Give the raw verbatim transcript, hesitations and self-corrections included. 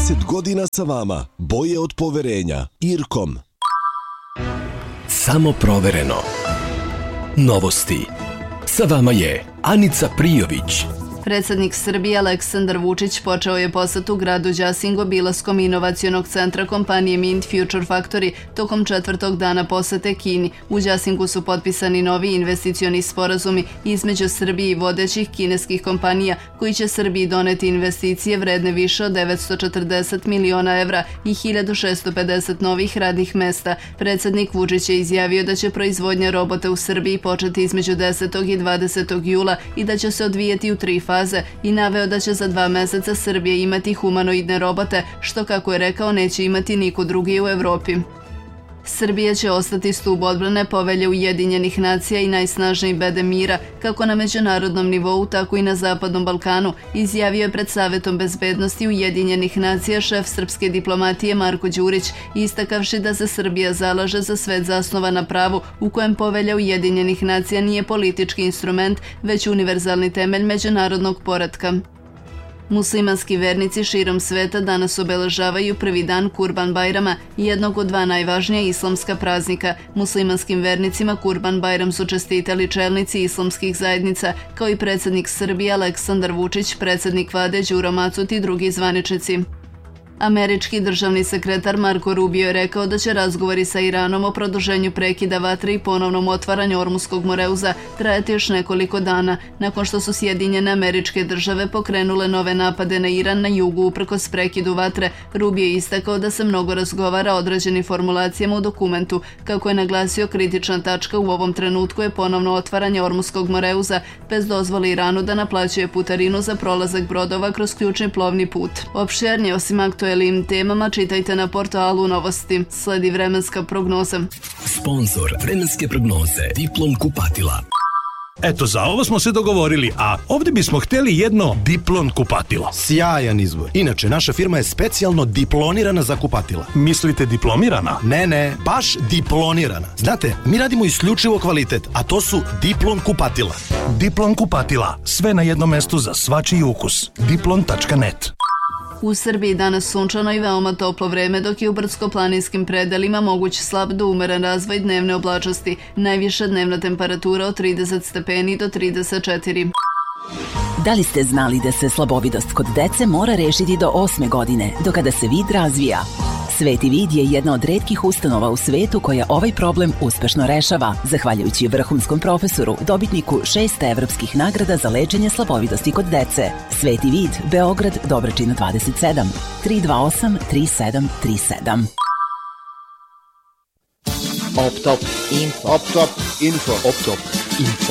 trideset godina sa vama. Boje od poverenja. Irkom. Samo provereno. Novosti. Sa vama je Anica Prijović. Predsednik Srbije Aleksandar Vučić počeo je posetu gradu Đasingo obilaskom inovacionog centra kompanije Mint Future Factory tokom četvrtog dana posete Kini. U Đasingu su potpisani novi investicioni sporazumi između Srbije i vodećih kineskih kompanija koji će Srbiji doneti investicije vredne više od devetsto četrdeset miliona evra i hiljadu šessto pedeset novih radnih mesta. Predsednik Vučić je izjavio da će proizvodnja robota u Srbiji početi između desetog i dvadesetog jula i da će se odvijeti u tri faze. faze i naveo da će za dva meseca Srbija imati humanoidne robote, što, kako je rekao, neće imati niko drugi u Evropi. Srbija će ostati stub odbrane Povelje Ujedinjenih nacija i najsnažniji bedem mira, kako na međunarodnom nivou, tako i na Zapadnom Balkanu, izjavio je pred Savetom bezbednosti Ujedinjenih nacija šef srpske diplomatije Marko Đurić, istakavši da se Srbija zalaže za svet zasnovan na pravu u kojem Povelja Ujedinjenih nacija nije politički instrument, već univerzalni temelj međunarodnog poretka. Muslimanski vernici širom sveta danas obeležavaju prvi dan Kurban Bajrama, jednog od dva najvažnija islamska praznika. Muslimanskim vernicima Kurban Bajram su čestitali čelnici islamskih zajednica, kao i predsednik Srbije Aleksandar Vučić, predsednik vlade Đuro Macut i drugi zvaničnici. Američki državni sekretar Marko Rubio je rekao da će razgovori sa Iranom o produženju prekida vatre i ponovnom otvaranju Ormuskog moreuza trajati još nekoliko dana, nakon što su Sjedinjene Američke Države pokrenule nove napade na Iran na jugu uprkos prekidu vatre. Rubio je istakao da se mnogo razgovara o određenim formulacijama u dokumentu. Kako je naglasio, kritična tačka u ovom trenutku je ponovno otvaranje Ormuskog moreuza bez dozvole Iranu da naplaćuje putarinu za prolazak brodova kroz ključni plovni put. Opširnije, osim aktuelnih temama, čitajte na portalu Novosti. Sledi vremenska prognoza. Sponzor vremenske prognoze Diplom kupatila. Eto, za ovo smo se dogovorili, a ovdje bismo htjeli jedno Diplon kupatilo. Sjajan izbor. Inače, naša firma je specijalno diplonirana za kupatila. Mislite diplomirana? Ne, ne, baš diplonirana. Znate, mi radimo isključivo kvalitet, a to su Diplon kupatila. Diplon kupatila. Sve na jednom mestu za svačiji ukus. diplon tačka net. U Srbiji danas sunčano i veoma toplo vreme, dok je u brdsko-planinskim predelima moguć slab do umeren razvoj dnevne oblačnosti. Najviša dnevna temperatura od trideset stepeni do trideset četiri. Da li ste znali da se slabovidost kod dece mora rešiti do osme godine, do kada se vid razvija? Sveti vid je jedna od retkih ustanova u svetu koja ovaj problem uspešno rešava, zahvaljujući vrhunskom profesoru, dobitniku šest evropskih nagrada za lečenje slabovidosti kod dece. Sveti vid, Beograd, Dobračina dvadeset sedam, tri dva osam tri sedam tri sedam. Optop Info. Optop Info. Optop Info.